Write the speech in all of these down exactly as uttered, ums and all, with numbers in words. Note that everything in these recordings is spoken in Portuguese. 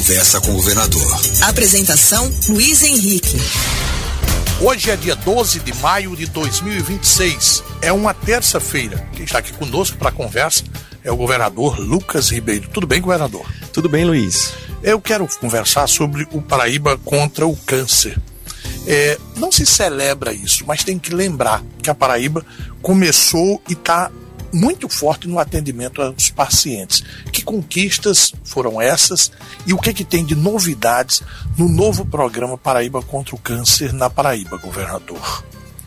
conversa com o governador. Apresentação, Luiz Henrique. Hoje é dia doze de maio de dois mil e vinte e seis. É uma terça-feira. Quem está aqui conosco para a conversa é o governador Lucas Ribeiro. Tudo bem, governador? Tudo bem, Luiz. Eu quero conversar sobre o Paraíba contra o câncer. É, não se celebra isso, mas tem que lembrar que a Paraíba começou e está muito forte no atendimento aos pacientes. Que conquistas foram essas e o que, que tem de novidades no novo programa Paraíba contra o Câncer na Paraíba, governador?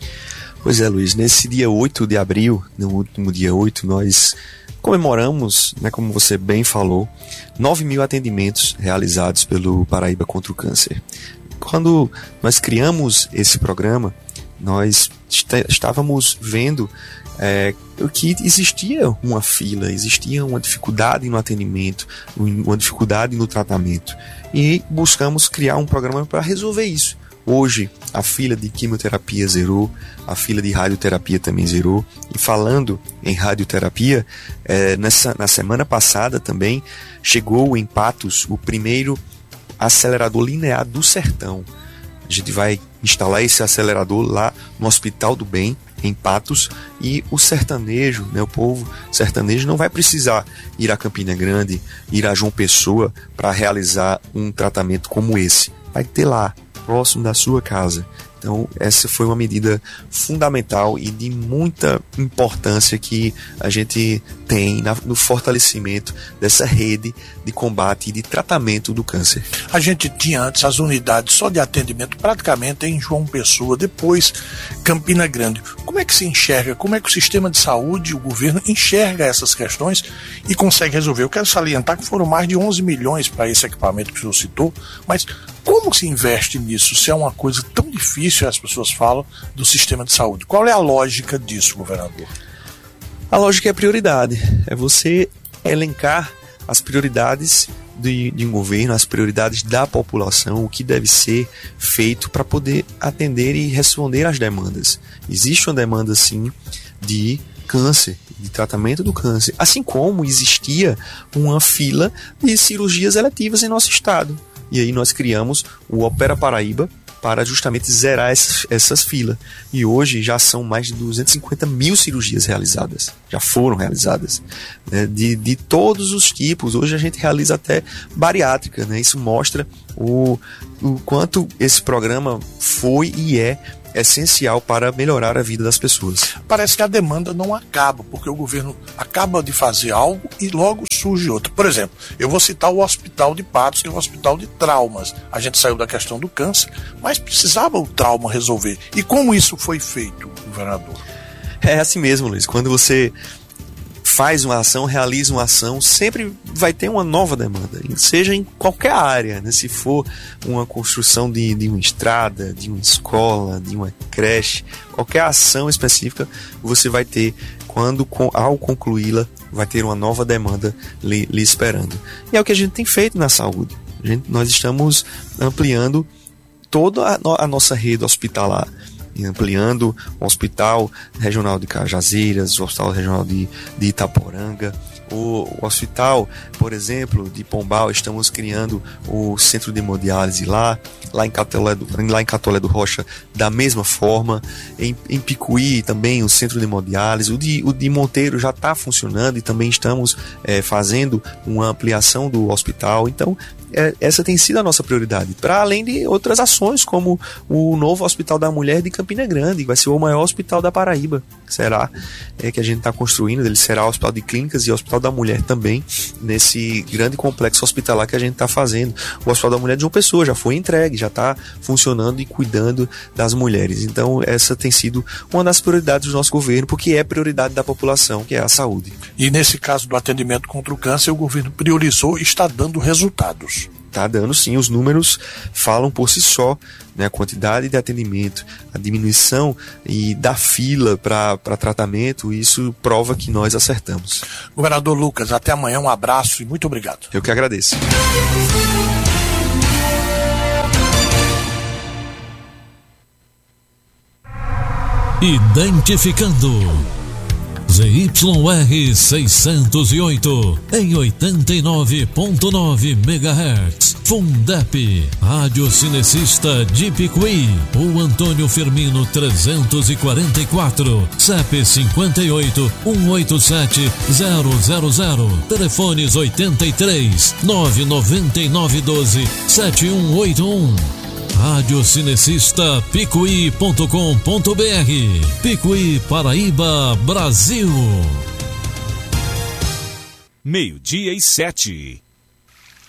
Pois é, Luiz, nesse dia oito de abril, no último dia oito, nós comemoramos, né, como você bem falou, nove mil atendimentos realizados pelo Paraíba contra o Câncer. Quando nós criamos esse programa, nós est- estávamos vendo é, que existia uma fila, existia uma dificuldade no atendimento, uma dificuldade no tratamento. E buscamos criar um programa para resolver isso. Hoje, a fila de quimioterapia zerou, a fila de radioterapia também zerou. E falando em radioterapia, é, nessa, na semana passada também chegou em Patos o primeiro acelerador linear do Sertão. A gente vai instalar esse acelerador lá no Hospital do Bem, em Patos, e o sertanejo, né, o povo sertanejo não vai precisar ir a Campina Grande, ir a João Pessoa para realizar um tratamento como esse. Vai ter lá, próximo da sua casa. Então, essa foi uma medida fundamental e de muita importância que a gente tem na, no fortalecimento dessa rede de combate e de tratamento do câncer. A gente tinha antes as unidades só de atendimento praticamente em João Pessoa, depois Campina Grande. Como é que se enxerga, como é que o sistema de saúde, o governo enxerga essas questões e consegue resolver? Eu quero salientar que foram mais de onze milhões para esse equipamento que o senhor citou, mas como se investe nisso, se é uma coisa tão difícil, as pessoas falam, do sistema de saúde? Qual é a lógica disso, governador? A lógica é a prioridade. É você elencar as prioridades de, de um governo, as prioridades da população, o que deve ser feito para poder atender e responder às demandas. Existe uma demanda, sim, de câncer, de tratamento do câncer, assim como existia uma fila de cirurgias eletivas em nosso estado. E aí nós criamos o Opera Paraíba para justamente zerar essas, essas filas. E hoje já são mais de duzentas e cinquenta mil cirurgias realizadas. Já foram realizadas. Né? De, de todos os tipos. Hoje a gente realiza até bariátrica. Né? Isso mostra o, o quanto esse programa foi e é essencial para melhorar a vida das pessoas. Parece que a demanda não acaba, porque o governo acaba de fazer algo e logo surge outro. Por exemplo, eu vou citar o Hospital de Patos, que é um hospital de traumas. A gente saiu da questão do câncer, mas precisava o trauma resolver. E como isso foi feito, governador? É assim mesmo, Luiz. Quando você faz uma ação, realiza uma ação, sempre vai ter uma nova demanda, seja em qualquer área, né? Se for uma construção de, de uma estrada, de uma escola, de uma creche, qualquer ação específica, você vai ter, quando ao concluí-la, vai ter uma nova demanda lhe, lhe esperando. E é o que a gente tem feito na saúde. A gente, nós estamos ampliando toda a, a nossa rede hospitalar, ampliando o Hospital Regional de Cajazeiras, o Hospital Regional de, de Itaporanga, o, o Hospital, por exemplo, de Pombal. Estamos criando o Centro de Hemodiálise lá, lá em Catolé do, lá em Catolé do Rocha, da mesma forma, em, em Picuí também o Centro de Hemodiálise, o de, o de Monteiro já está funcionando e também estamos é, fazendo uma ampliação do hospital. Então, é, essa tem sido a nossa prioridade, para além de outras ações, como o novo Hospital da Mulher de Campina Grande, que vai ser o maior hospital da Paraíba, será é, que a gente está construindo. Ele será o Hospital de Clínicas e o Hospital da Mulher também, nesse grande complexo hospitalar que a gente está fazendo. O Hospital da Mulher de João Pessoa já foi entregue, já está funcionando e cuidando das mulheres. Então essa tem sido uma das prioridades do nosso governo, porque é prioridade da população, que é a saúde. E nesse caso do atendimento contra o câncer, o governo priorizou e está dando resultados. Está dando sim, os números falam por si só, né? A quantidade de atendimento, a diminuição e da fila para tratamento, isso prova que nós acertamos. Governador Lucas, até amanhã, um abraço e muito obrigado. Eu que agradeço. Identificando Z Y R seiscentos e oito, em oitenta e nove ponto nove megahertz. Fundep, Rádio Cinecista de Picuí. O Antônio Firmino trezentos e quarenta e quatro, C E P cinquenta e oito, cento e oitenta e sete, zero zero zero. Telefones oitenta e três, nove nove nove um dois, sete um oito um. Rádio Cinecista Picuí ponto com ponto br. Picuí, Paraíba, Brasil. Meio-dia e sete.